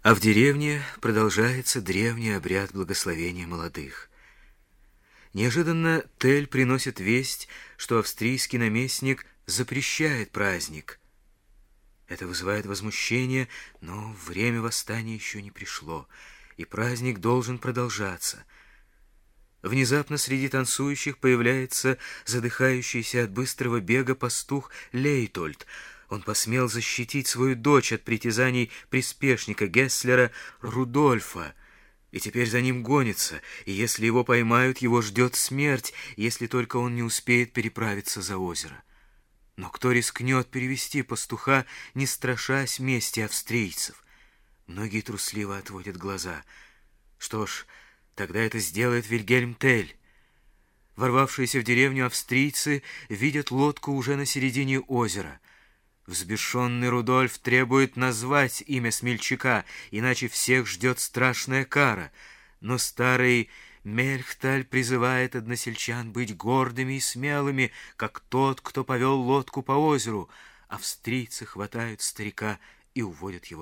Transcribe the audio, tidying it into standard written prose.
А в деревне продолжается древний обряд благословения молодых. Неожиданно Тель приносит весть, что австрийский наместник запрещает праздник. Это вызывает возмущение, но время восстания еще не пришло, и праздник должен продолжаться. Внезапно среди танцующих появляется задыхающийся от быстрого бега пастух Лейтольд. Он посмел защитить свою дочь от притязаний приспешника Гесслера Рудольфа, и теперь за ним гонится, и если его поймают, его ждет смерть, если только он не успеет переправиться за озеро. Но кто рискнет перевести пастуха, не страшась мести австрийцев? Многие трусливо отводят глаза. Что ж, тогда это сделает Вильгельм Тель. Ворвавшиеся в деревню австрийцы видят лодку уже на середине озера. Взбешенный Рудольф требует назвать имя смельчака, иначе всех ждет страшная кара. Но старый Мельхталь призывает односельчан быть гордыми и смелыми, как тот, кто повел лодку по озеру. Австрийцы хватают старика и уводят его